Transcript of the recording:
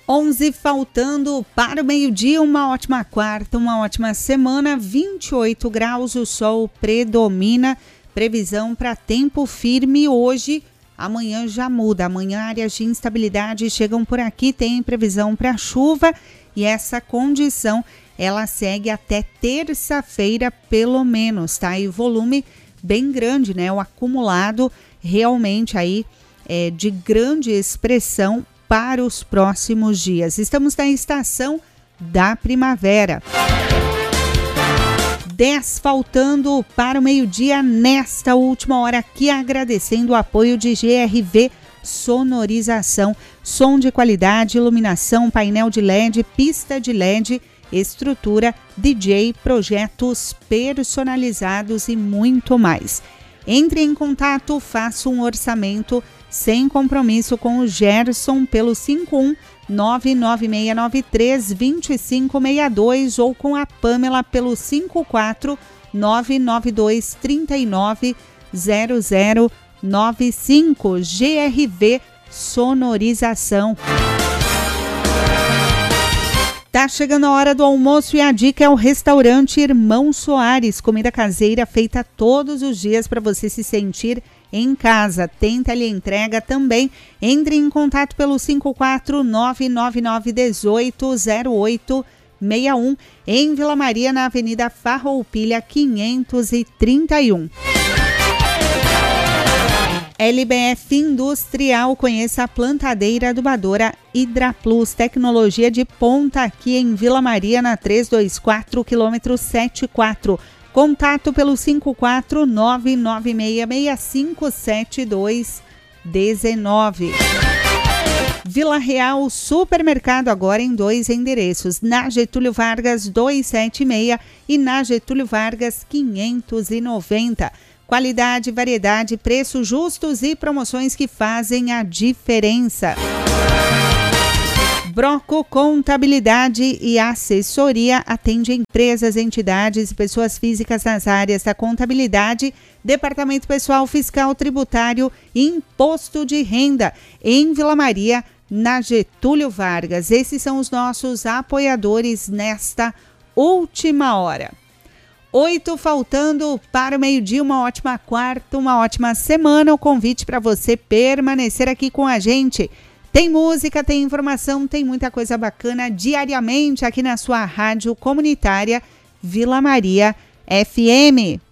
11 faltando para o meio-dia, uma ótima quarta, uma ótima semana, 28 graus, o sol predomina, previsão para tempo firme hoje, amanhã já muda, amanhã áreas de instabilidade chegam por aqui, tem previsão para chuva e essa condição ela segue até terça-feira pelo menos, tá? E volume bem grande, né? O acumulado realmente aí é de grande expressão para os próximos dias. Estamos na estação da primavera. 10 faltando para o meio-dia nesta última hora aqui, agradecendo o apoio de GRV Sonorização, som de qualidade, iluminação, painel de LED, pista de LED, estrutura, DJ, projetos personalizados e muito mais. Entre em contato, faça um orçamento sem compromisso com o Gerson pelo 51996932562 ou com a Pamela pelo 54992390095. GRV Sonorização. Tá chegando a hora do almoço e a dica é o restaurante Irmão Soares, comida caseira feita todos os dias para você se sentir em casa. Tem teleentrega também. Entre em contato pelo 54999180861 em Vila Maria, na Avenida Farroupilha 531. LBF Industrial, conheça a plantadeira adubadora Hidraplus, tecnologia de ponta aqui em Vila Maria, na 324 km 74. Contato pelo 54996657219. Vila Real Supermercado, agora em 2 endereços, na Getúlio Vargas 276 e na Getúlio Vargas 590. Qualidade, variedade, preços justos e promoções que fazem a diferença. Broco Contabilidade e Assessoria atende empresas, entidades e pessoas físicas nas áreas da contabilidade, departamento pessoal, fiscal, tributário e imposto de renda em Vila Maria, na Getúlio Vargas. Esses são os nossos apoiadores nesta última hora. 8 faltando para o meio-dia, uma ótima quarta, uma ótima semana. O convite para você permanecer aqui com a gente. Tem música, tem informação, tem muita coisa bacana diariamente aqui na sua rádio comunitária Vila Maria FM.